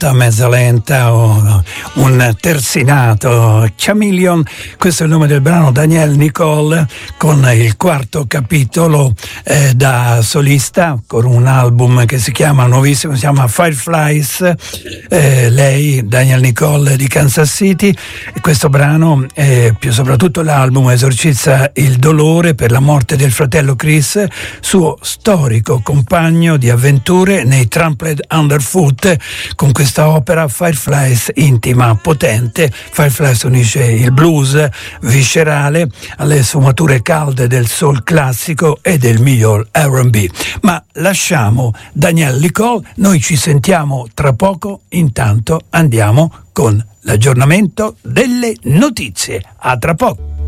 ballata mezza lenta o un terzinato. Chameleon, questo è il nome del brano. Danielle Nicole con il quarto capitolo da solista, con un album che si chiama nuovissimo, si chiama Fireflies. Lei, Danielle Nicole di Kansas City, e questo brano, più soprattutto l'album, esorcizza il dolore per la morte del fratello Chris, suo storico compagno di avventure nei Trampled Underfoot. Con questa opera Fireflies intima, potente. Fireflies unisce il blues viscerale alle sfumature calde del soul classico e del miglior R&B. Ma lasciamo Danielle Nicole, noi ci sentiamo tra poco. Intanto andiamo con l'aggiornamento delle notizie. A tra poco.